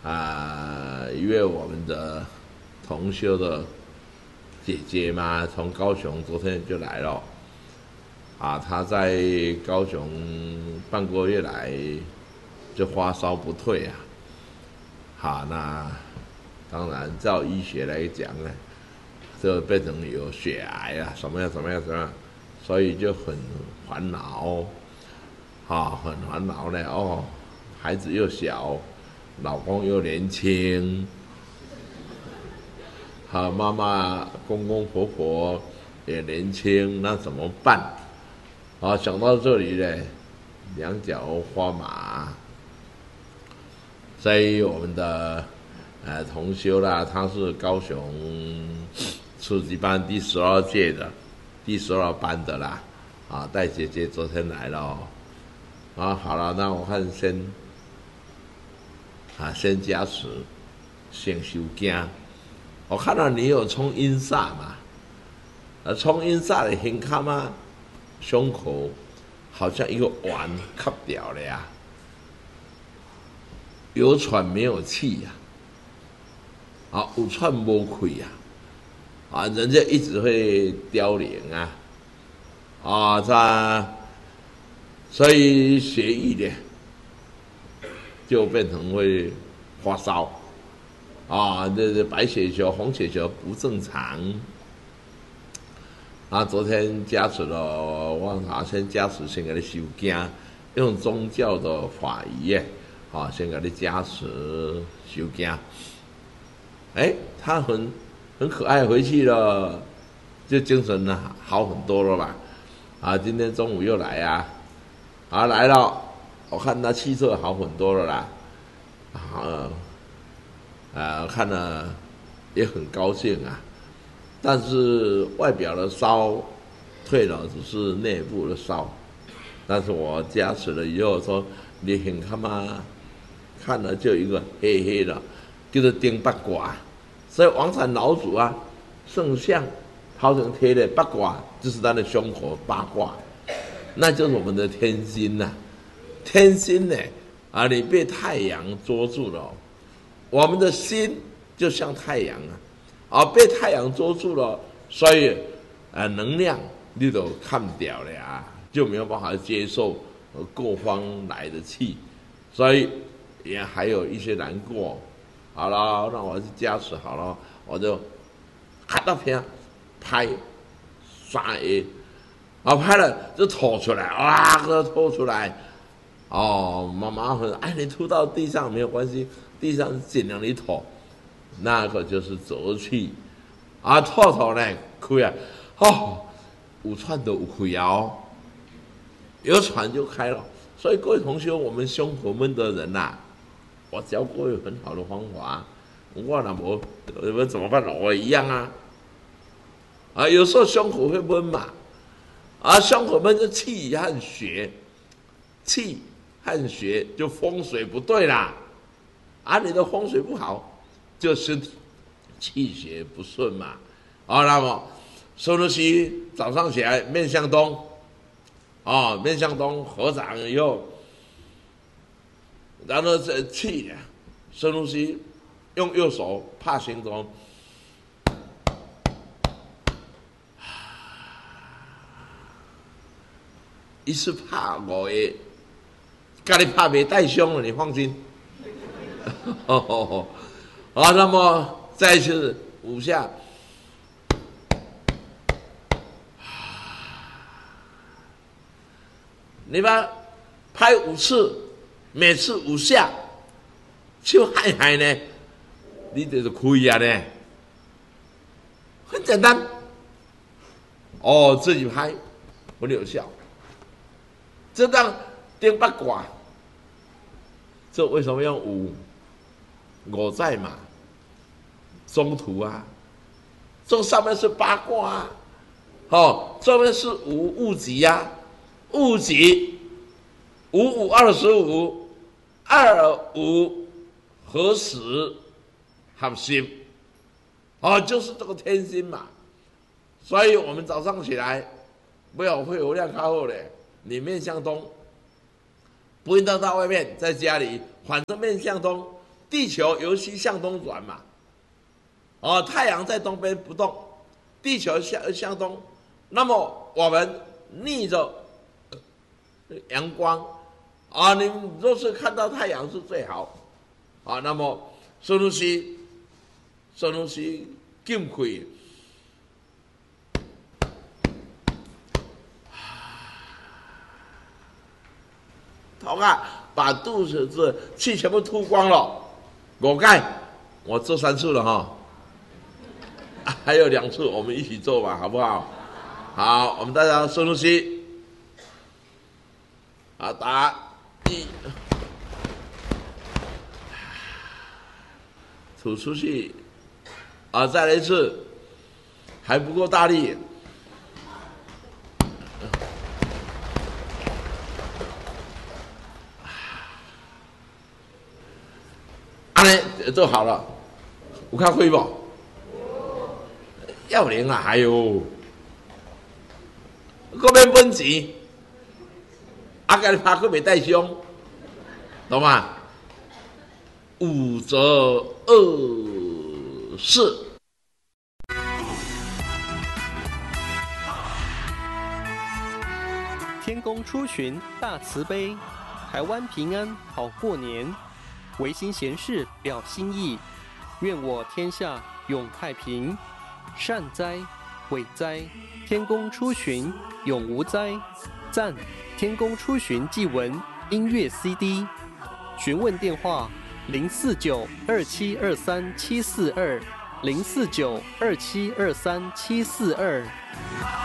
因为我们的同修的姐姐嘛，从高雄昨天就来了，她在高雄半个月来就发烧不退那当然照医学来讲呢，就变成有血癌什么样，所以就很烦恼，很烦恼呢。孩子又小，老公又年轻，妈妈公公婆婆也年轻，那怎么办？想到这里呢，两脚发麻，所以我们的同修啦，他是高雄初级班第12届的，第12班的啦，戴姐姐昨天来了好了，那我看先加持，先修经。我看到你有冲阴煞嘛？冲阴煞的hình卡胸口好像一个丸卡掉了呀，有喘没有气有喘没气人家一直会凋零所以血液呢就变成会发烧这白血球、红血球不正常昨天加持了，我先加持，先给你修经，用宗教的法仪先给你加持修经。他很可爱，回去了就精神好很多了吧？今天中午又来来了，我看他气色好很多了啦，看了也很高兴但是外表的烧退了，只是内部的烧。但是我加持了以后说，你很看了就有一个黑黑的，叫做丁八卦。所以王禅老祖圣像掏成贴的八卦，就是他的胸口八卦，那就是我们的天心天心呢你被太阳捉住了，我们的心就像太阳被太阳捉住了，所以能量你都看掉了就没有办法接受各方来的气，所以也还有一些难过。好了，那我去加持好了，我就看到片拍3A，拍了就吐出来，吐出来，妈妈很你吐到地上没有关系，地上尽量你吐，那个就是浊气吐呢开有喘都有开有喘就开了。所以各位同学，我们胸口闷的人我教各位很好的方法，我怎么办？我一样有时候胸口会闷嘛，胸口闷就气和血就风水不对啦，你的风水不好，就身体气血不顺嘛。那么孙如西早上起来面向东，面向东合掌以后。然后这气深呼吸，用右手拍心中，一次拍5个，家里拍没带凶了，你放心。那么再一次5下，你把拍5次。每次5下，就嗨呢，你就是可以呢，很简单。自己拍很有效。这张丁八卦，这为什么用5在嘛？中途这上面是八卦这边是5戊己戊己5、5、25。2、5合十合心就是这个天心嘛。所以我们早上起来不要会有量靠后的，你面向东，不一定到外面，在家里反正面向东， 地球由西向东转嘛，哦，太阳在东边不动，地球向东，那么我们逆着阳光啊，你若是看到太阳是最好啊。那么孙老师进气，头啊，把肚子的气全部吐光了。5盖，我做3次了哈，还有2次我们一起做吧，好不好？好，我们大家深呼吸，好，打1，吐出去，啊，再来一次，还不够大力。做好了，有较开无？要灵啊！还有，搁免分钱，啊，甲你拍搁袂带伤，懂吗？5则24。 天公出巡大慈悲，台湾平安好过年。维新贤士表心意，愿我天下永太平。善哉，伟哉，天公出巡永无灾。赞，天公出巡祭文音乐 CD。询问电话：049-2723-742，049-2723-742。